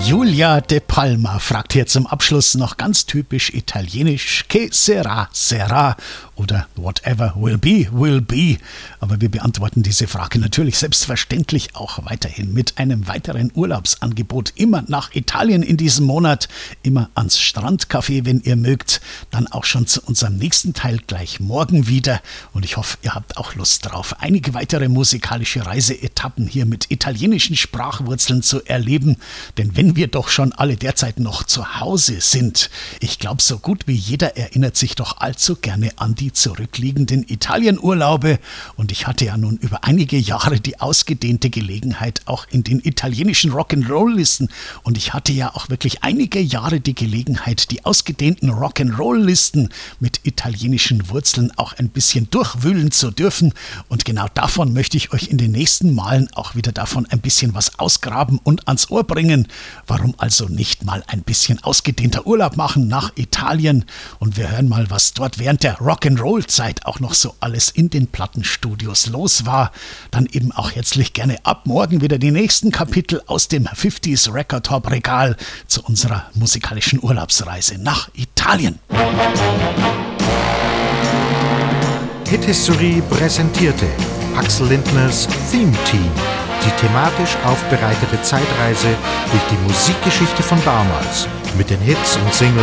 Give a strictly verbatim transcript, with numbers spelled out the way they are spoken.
Julia De Palma fragt hier zum Abschluss noch ganz typisch italienisch: Que sera, sera oder whatever will be, will be. Aber wir beantworten diese Frage natürlich selbstverständlich auch weiterhin mit einem weiteren Urlaubsangebot. Immer nach Italien in diesem Monat, immer ans Strandcafé, wenn ihr mögt. Dann auch schon zu unserem nächsten Teil gleich morgen wieder. Und ich hoffe, ihr habt auch Lust drauf, einige weitere musikalische Reiseetappen hier mit italienischen Sprachwurzeln zu erleben. Denn wenn wir doch schon alle derzeit noch zu Hause sind, ich glaube, so gut wie jeder erinnert sich doch allzu gerne an die zurückliegenden Italienurlaube. Und ich hatte ja nun über einige Jahre die ausgedehnte Gelegenheit, auch in den italienischen Rock'n'Roll-Listen, und ich hatte ja auch wirklich einige Jahre die Gelegenheit, die ausgedehnten Rock'n'Roll-Listen mit italienischen Wurzeln auch ein bisschen durchwühlen zu dürfen. Und genau davon möchte ich euch in den nächsten Malen auch wieder davon ein bisschen was ausgraben und ans Ohr bringen. Warum also nicht mal ein bisschen ausgedehnter Urlaub machen nach Italien? Und wir hören mal, was dort während der Rock'n'Roll-Zeit auch noch so alles in den Plattenstudios los war. Dann eben auch herzlich gerne ab morgen wieder die nächsten Kapitel aus dem fünfziger Record Top Regal zu unserer musikalischen Urlaubsreise nach Italien. Hit History präsentierte Axel Lindners Theme Team. Die thematisch aufbereitete Zeitreise durch die Musikgeschichte von damals mit den Hits und Singles